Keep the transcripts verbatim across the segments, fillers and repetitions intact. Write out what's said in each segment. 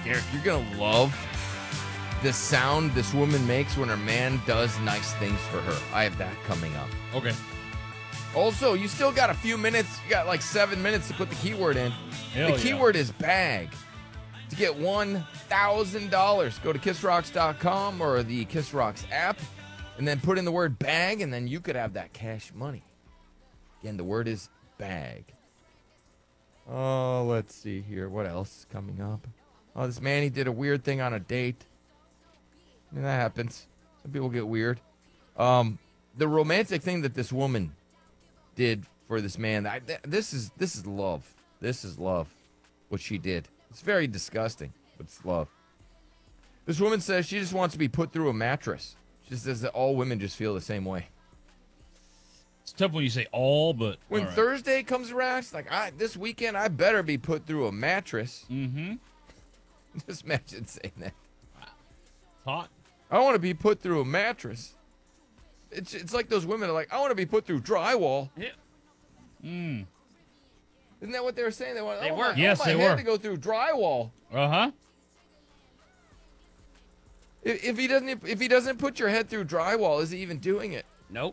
Derek, you're going to love the sound this woman makes when her man does nice things for her. I have that coming up. Okay. Also, you still got a few minutes. You got like seven minutes to put the keyword in. Hell the keyword is bag. To get one thousand dollars, go to kiss rocks dot com or the Kiss Rocks app, and then put in the word bag, and then you could have that cash money. Again, the word is bag. Oh, let's see here. What else is coming up? Oh, this man, he did a weird thing on a date. I mean, that happens. Some people get weird. Um, the romantic thing that this woman did for this man, I, th- this is this is love. This is love, what she did. It's very disgusting, but it's love. This woman says she just wants to be put through a mattress. She says that all women just feel the same way. It's tough when you say all, but When all right. Thursday comes around, she's like, I, this weekend, I better be put through a mattress. Mm-hmm. Just imagine saying that. Hot. I want to be put through a mattress. It's it's like those women are like, I want to be put through drywall. Yeah. Mm. Isn't that what they were saying? They want They oh, were. My, Yes, oh, my they head were. to go through drywall. Uh-huh. If, if he doesn't, if he doesn't put your head through drywall, is he even doing it? Nope.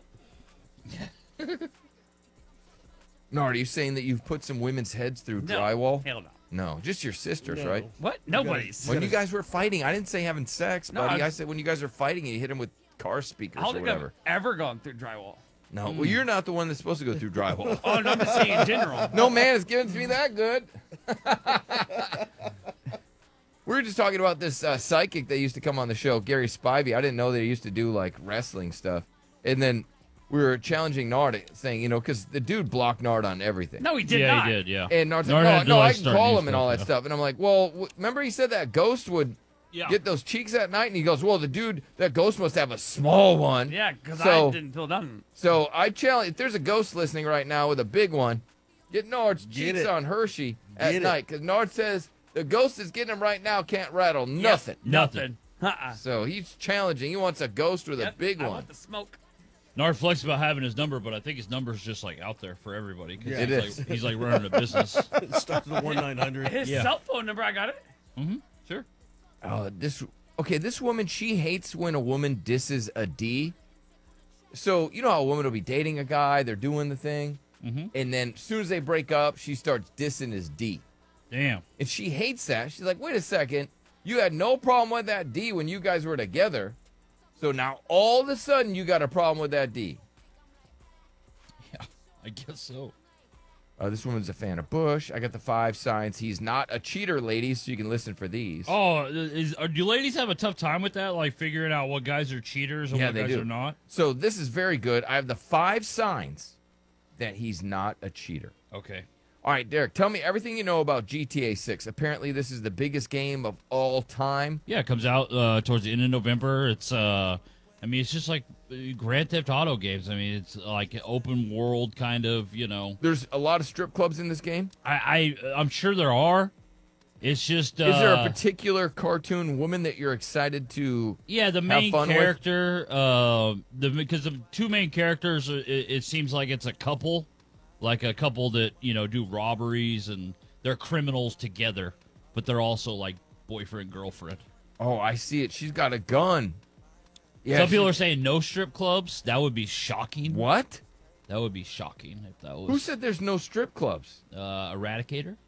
Nard, are you saying that you've put some women's heads through No. drywall? Hell no. No, just your sisters, No. right? What? Nobody's. When you guys were fighting, I didn't say having sex, No, buddy. I- I said when you guys are fighting, you hit him with car speakers I don't or think I've whatever. ever gone through drywall. No, well, you're not the one that's supposed to go through drywall. Oh, no, I'm just saying in general. No man has given to me that good. We were just talking about this uh, psychic that used to come on the show, Gary Spivey. I didn't know that he used to do like wrestling stuff. And then we were challenging Nard, saying, you know, because the dude blocked Nard on everything. No, he did yeah, not. he did, yeah. And Nard's Nard like, had oh, to, no, like, I can start call new him and all that stuff, stuff. And I'm like, well, w- remember he said that ghost would Yeah. get those cheeks at night? And he goes, well, the dude, that ghost must have a small one. Yeah, because So- I didn't feel nothing. So I challenge, if there's a ghost listening right now with a big one, get Nard's Get cheeks it. on Hershey at Get it. night. Because Nard says the ghost is getting him right now, can't rattle nothing. Nothing. Uh-uh. So he's challenging. He wants a ghost with Yep, a big I one. want the smoke. Nard flex about having his number, but I think his number's just like out there for everybody. 'Cause Yeah. he's It like, is. He's like running a business. It starts with one nine hundred. His Yeah. cell phone number, I got it. Mm-hmm. Sure. Oh, this okay. This woman, she hates when a woman disses a D. So you know how a woman will be dating a guy, they're doing the thing, Mhm. and then as soon as they break up, she starts dissing his D, Damn. and she hates that. She's like, "Wait a second, you had no problem with that D when you guys were together, so now all of a sudden you got a problem with that D." Yeah, I guess so. Uh, this woman's a fan of Bush. I got the five signs he's not a cheater, ladies, so you can listen for these. Oh, is, are, do ladies have a tough time with that? Like figuring out what guys are cheaters and Yeah, what they guys do. are not? So this is very good. I have the five signs that he's not a cheater. Okay. All right, Derek, tell me everything you know about G T A six. Apparently, this is the biggest game of all time. Yeah, it comes out uh, towards the end of November. It's, uh, I mean, it's just like uh, Grand Theft Auto games. I mean, it's like an open world kind of, you know. There's a lot of strip clubs in this game. I, I I'm sure there are. It's just. Uh, Is there a particular cartoon woman that you're excited to? Yeah, the main fun with? character, uh, the because the two main characters, uh, it, it seems like it's a couple, like a couple that you know do robberies and they're criminals together, but they're also like boyfriend girlfriend. Oh, I see it. She's got a gun. Yeah. Some people she- are saying no strip clubs. That would be shocking. What? That would be shocking if that was Who said there's no strip clubs? uh, Eradicator.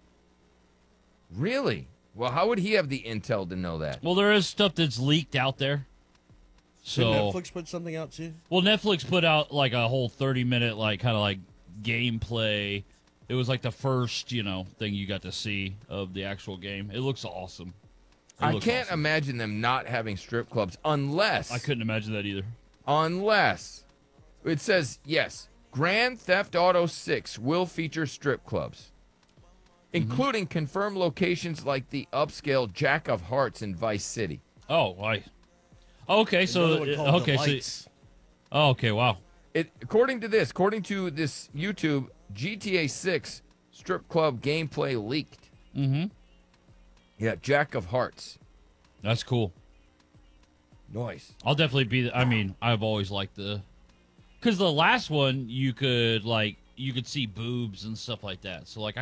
Really? Well, how would he have the intel to know that? Well, there is stuff that's leaked out there. So Did Netflix put something out too? Well, Netflix put out like a whole thirty minute, like kind of like gameplay. It was like the first, you know, thing you got to see of the actual game. It looks awesome. It I looks can't awesome. imagine them not having strip clubs unless I couldn't imagine that either. unless it says yes, Grand Theft Auto six will feature strip clubs, including confirmed locations like the upscale Jack of Hearts in Vice City. Oh, I. Okay, so Another one called okay, The so Lights. oh, okay, wow. It according to this, according to this YouTube, G T A six strip club gameplay leaked. Mm-hmm. Yeah, Jack of Hearts. That's cool. Nice. I'll definitely be. The, I mean, I've always liked the, because the last one you could like you could see boobs and stuff like that. So like I